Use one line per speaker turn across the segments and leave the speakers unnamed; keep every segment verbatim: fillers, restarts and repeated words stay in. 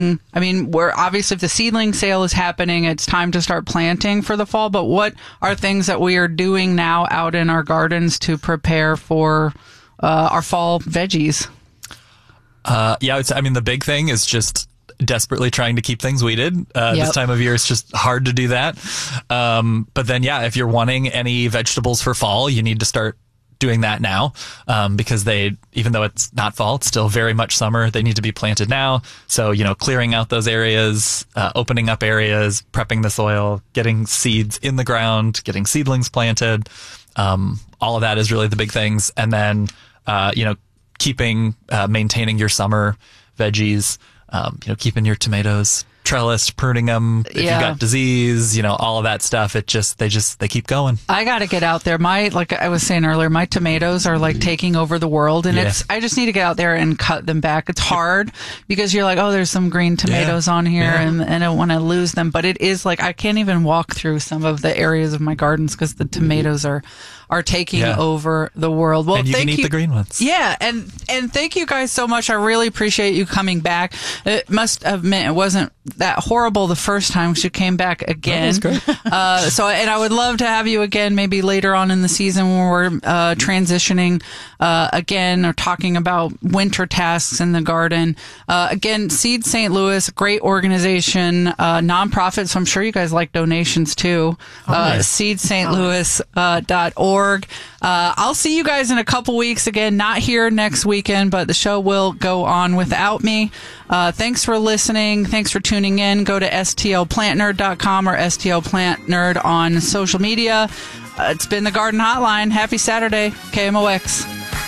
I mean, we're obviously, if the seedling sale is happening, it's time to start planting for the fall. But what are things that we are doing now out in our gardens to prepare for uh, our fall veggies?
Uh, yeah, it's, I mean, the big thing is just desperately trying to keep things weeded. Uh,
Yep.
This time of year, it's just hard to do that. Um, but then, yeah, if you're wanting any vegetables for fall, you need to start doing that now, um, because they, even though it's not fall, it's still very much summer. They need to be planted now. So, you know, clearing out those areas, uh, opening up areas, prepping the soil, getting seeds in the ground, getting seedlings planted. Um, all of that is really the big things. And then, uh, you know, keeping, uh, maintaining your summer veggies, um, you know, keeping your tomatoes trellised, pruning them. If
Yeah.
you've got disease, you know, all of that stuff, it just, they just, they keep going.
I got to get out there. My, like I was saying earlier, my tomatoes are like taking over the world, and
Yeah.
it's, I just need to get out there and cut them back. It's hard because you're like, oh, there's some green tomatoes on here,
Yeah.
and, and I want to lose them. But it is like, I can't even walk through some of the areas of my gardens because the tomatoes are, are taking
Yeah.
over the world. Well,
And you
thank
can eat
you.
the green ones.
Yeah, and and thank you guys so much. I really appreciate you coming back. It must have meant it wasn't that horrible the first time she came back again.
That was great.
uh, so, and I would love to have you again, maybe later on in the season when we're uh, transitioning uh, again, or talking about winter tasks in the garden. Uh, again, Seed Saint Louis, great organization, uh, nonprofit. So I'm sure you guys like donations too.
Oh,
uh,
yeah.
seed saint louis dot org. Uh, I'll see you guys in a couple weeks again, not here next weekend, but the show will go on without me. Uh, thanks for listening. Thanks for tuning in. Go to S T L plant nerd dot com or S T L plant nerd on social media. Uh, it's been the Garden Hotline. Happy Saturday, K M O X.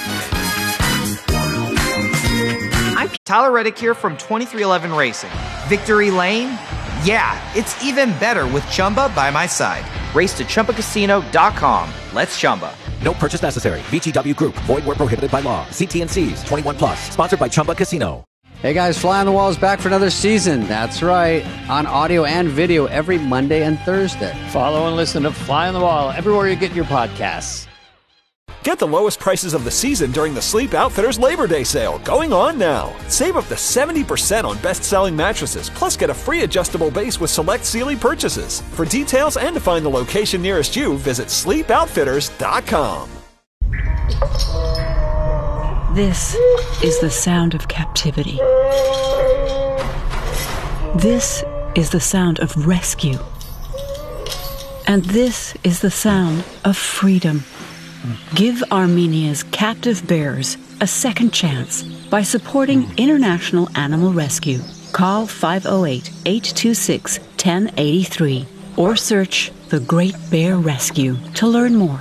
I'm Tyler Reddick here from twenty-three eleven Racing. Victory Lane? Yeah, it's even better with Chumba by my side. Race to Chumba Casino dot com. Let's Chumba.
No purchase necessary. V G W Group. Void where prohibited by law. See T and C's. twenty-one plus. Sponsored by Chumba Casino.
Hey guys, Fly on the Wall is back for another season. That's right. On audio and video every Monday and Thursday.
Follow and listen to Fly on the Wall everywhere you get your podcasts.
Get the lowest prices of the season during the Sleep Outfitters Labor Day sale, going on now. Save up to seventy percent on best-selling mattresses, plus get a free adjustable base with select Sealy purchases. For details and to find the location nearest you, visit sleep outfitters dot com.
This is the sound of captivity. This is the sound of rescue. And this is the sound of freedom. Give Armenia's captive bears a second chance by supporting International Animal Rescue. Call five oh eight, eight two six, one oh eight three or search The Great Bear Rescue to learn more.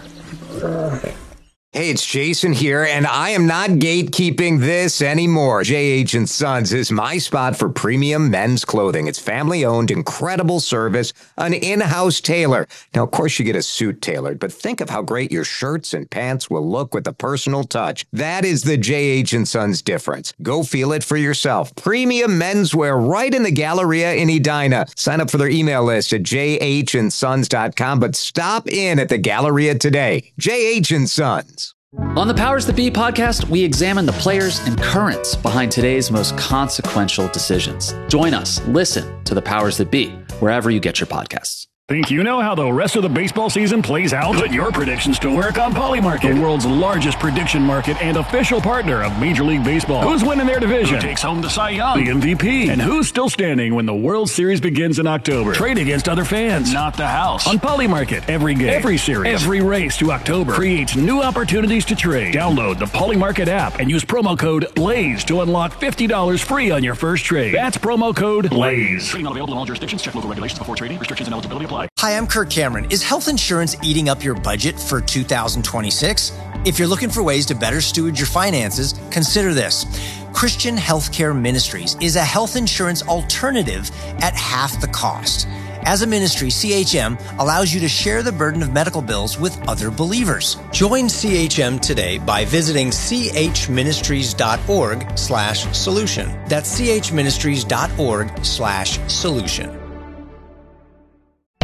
Hey, it's Jason here, and I am not gatekeeping this anymore. J H and Sons is my spot for premium men's clothing. It's family-owned, incredible service, an in-house tailor. Now, of course, you get a suit tailored, but think of how great your shirts and pants will look with a personal touch. That is the J H and Sons difference. Go feel it for yourself. Premium menswear right in the Galleria in Edina. Sign up for their email list at j h and sons dot com, but stop in at the Galleria today. J H and Sons.
On the Powers That Be podcast, we examine the players and currents behind today's most consequential decisions. Join us. Listen to the Powers That Be wherever you get your podcasts.
Think you know how the rest of the baseball season plays out? Put your predictions to work on Polymarket, the world's largest prediction market and official partner of Major League Baseball. Who's winning their division? Who takes home the Cy Young, the M V P? And who's still standing when the World Series begins in October? Trade against other fans, not the house. On Polymarket, every game, every series, every race to October creates new opportunities to trade. Download the Polymarket app and use promo code BLAZE to unlock fifty dollars free on your first trade. That's promo code BLAZE. Trading not available in all jurisdictions. Check local regulations before trading. Restrictions and eligibility apply.
Hi, I'm Kirk Cameron. Is health insurance eating up your budget for two thousand twenty-six? If you're looking for ways to better steward your finances, consider this. Christian Healthcare Ministries is a health insurance alternative at half the cost. As a ministry, C H M allows you to share the burden of medical bills with other believers. Join C H M today by visiting chministries.org slash solution. That's chministries.org slash solution.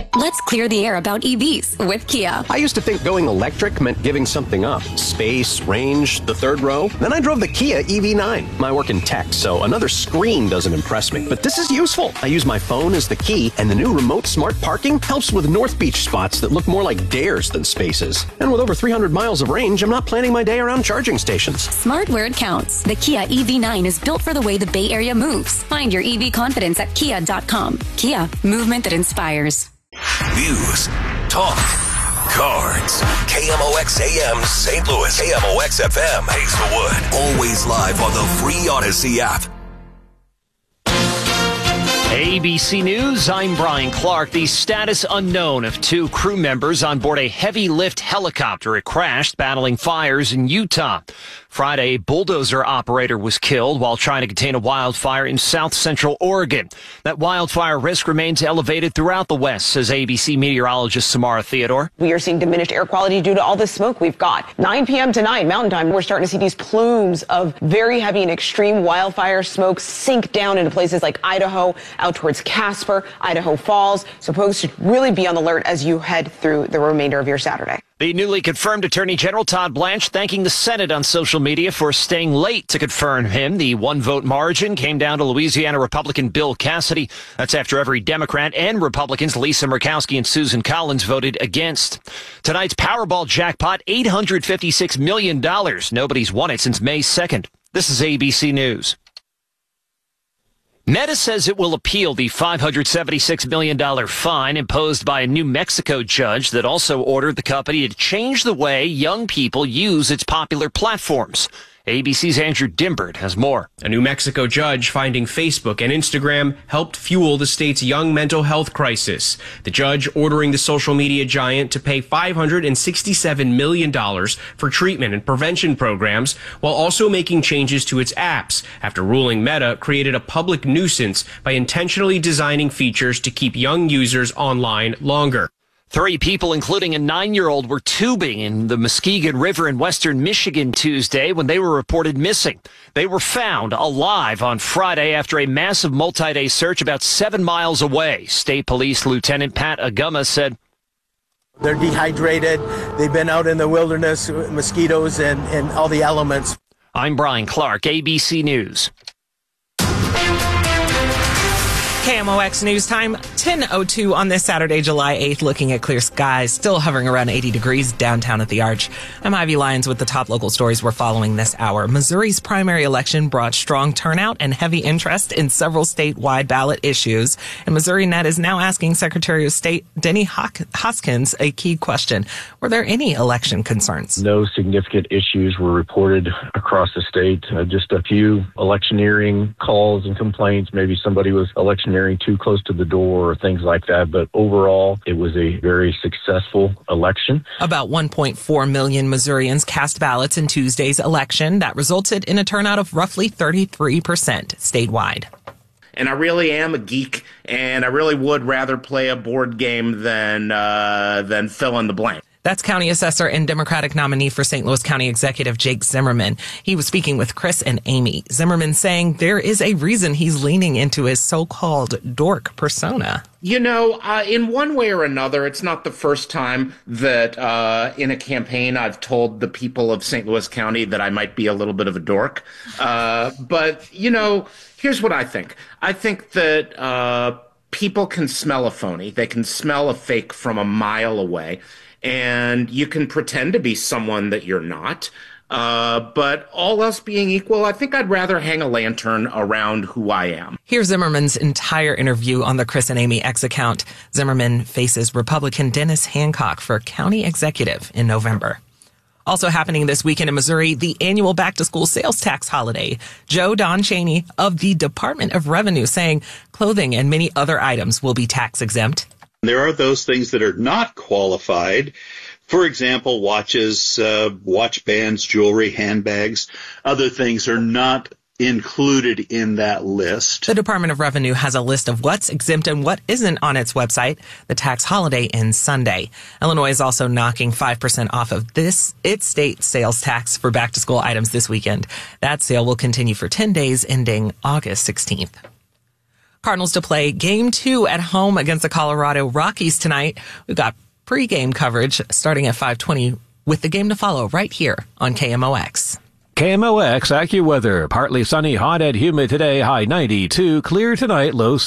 Let's clear the air about E Vs with Kia.
I used to think going electric meant giving something up. Space, range, the third row. Then I drove the Kia E V nine. I work in tech, so another screen doesn't impress me. But this is useful. I use my phone as the key, and the new remote smart parking helps with North Beach spots that look more like dares than spaces. And with over three hundred miles of range, I'm not planning my day around charging stations.
Smart where it counts. The Kia E V nine is built for the way the Bay Area moves. Find your E V confidence at kia dot com. Kia, movement that inspires.
News, talk, cards. K M O X A M Saint Louis. K M O X F M Hazelwood. Always live on the free Odyssey app.
A B C News, I'm Brian Clark. The status unknown of two crew members on board a heavy lift helicopter. It crashed battling fires in Utah. Friday, a bulldozer operator was killed while trying to contain a wildfire in south central Oregon. That wildfire risk remains elevated throughout the West, says A B C meteorologist Samara Theodore.
We are seeing diminished air quality due to all the smoke we've got. nine p.m. tonight, Mountain Time, we're starting to see these plumes of very heavy and extreme wildfire smoke sink down into places like Idaho, out towards Casper, Idaho Falls. So folks should really be on the alert as you head through the remainder of your Saturday.
The newly confirmed Attorney General Todd Blanche thanking the Senate on social media for staying late to confirm him. The one-vote margin came down to Louisiana Republican Bill Cassidy. That's after every Democrat and Republicans, Lisa Murkowski and Susan Collins, voted against. Tonight's Powerball jackpot, eight hundred fifty-six million dollars. Nobody's won it since May second. This is A B C News. Meta says it will appeal the five hundred seventy-six million dollars fine imposed by a New Mexico judge that also ordered the company to change the way young people use its popular platforms. A B C's Andrew Dimbert has more.
A New Mexico judge finding Facebook and Instagram helped fuel the state's young mental health crisis. The judge ordering the social media giant to pay five hundred sixty-seven million dollars for treatment and prevention programs, while also making changes to its apps after ruling Meta created a public nuisance by intentionally designing features to keep young users online longer.
Three people, including a nine-year-old, were tubing in the Muskegon River in western Michigan Tuesday when they were reported missing. They were found alive on Friday after a massive multi-day search about seven miles away. State Police Lieutenant Pat Aguma said,
"They're dehydrated. They've been out in the wilderness, mosquitoes and, and all the elements."
I'm Brian Clark, A B C News.
K M O X News Time, ten oh two on this Saturday, July eighth, looking at clear skies, still hovering around eighty degrees downtown at the Arch. I'm Ivy Lyons with the top local stories we're following this hour. Missouri's primary election brought strong turnout and heavy interest in several statewide ballot issues. And Missouri Net is now asking Secretary of State Denny Hoskins a key question. Were there any election concerns?
No significant issues were reported across the state. Uh, just a few electioneering calls and complaints. Maybe somebody was electioneering too close to the door or things like that. But overall, it was a very successful election.
About one point four million Missourians cast ballots in Tuesday's election. That resulted in a turnout of roughly thirty-three percent statewide.
And I really am a geek, and I really would rather play a board game than uh, than fill in the blank.
That's County Assessor and Democratic nominee for Saint Louis County Executive Jake Zimmerman. He was speaking with Chris and Amy. Zimmerman saying there is a reason he's leaning into his so-called dork persona.
You know, uh, in one way or another, it's not the first time that uh, in a campaign I've told the people of Saint Louis County that I might be a little bit of a dork. Uh, but, you know, here's what I think. I think that uh, people can smell a phony. They can smell a fake from a mile away. And you can pretend to be someone that you're not. Uh, but all else being equal, I think I'd rather hang a lantern around who I am.
Here's Zimmerman's entire interview on the Chris and Amy X account. Zimmerman faces Republican Dennis Hancock for county executive in November. Also happening this weekend in Missouri, the annual back-to-school sales tax holiday. Joe Don Cheney of the Department of Revenue saying clothing and many other items will be tax exempt.
There are those things that are not qualified. For example, watches, uh, watch bands, jewelry, handbags. Other things are not included in that list.
The Department of Revenue has a list of what's exempt and what isn't on its website. The tax holiday ends Sunday. Illinois is also knocking five percent off of this, its state sales tax for back-to-school items this weekend. That sale will continue for ten days ending August sixteenth. Cardinals to play game two at home against the Colorado Rockies tonight. We've got pregame coverage starting at five twenty with the game to follow right here on K M O X.
K M O X AccuWeather. Partly sunny, hot and humid today, high ninety-two. Clear tonight, low